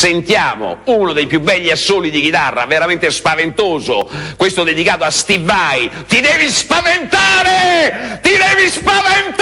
sentiamo uno dei più begli assoli di chitarra, veramente spaventoso, questo dedicato a Steve Vai. Ti devi spaventare! Ti devi spaventare!